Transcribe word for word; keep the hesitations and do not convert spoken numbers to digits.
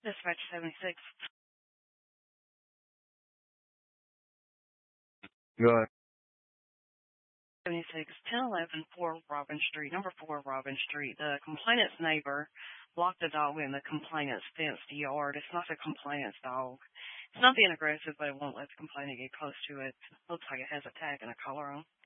Dispatch seventy-six. Go ahead. seventy-six, ten eleven, four Robin Street, number four Robin Street. The complainant's neighbor locked the dog in the complainant's fenced yard. It's not the complainant's dog. It's not being aggressive, but it won't let the complainant get close to it. Looks like it has a tag and a collar on.